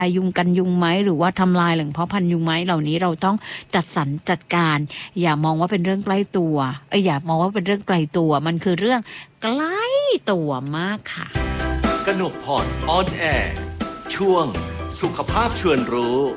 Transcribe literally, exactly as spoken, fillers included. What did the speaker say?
ยุงกันยุงไหมหรือว่าทำลายแหล่งเพาะพันธุ์ยุงไหมเหล่านี้เราต้องจัดสรรจัดการอย่ามองว่าเป็นเรื่องใกล้ตัวเอ้ยอย่ามองว่าเป็นเรื่องไกลตัวมันคือเรื่องใกล้ตัวมากค่ะกนกพรออนแอร์ช่วงสุขภาพชวนรู้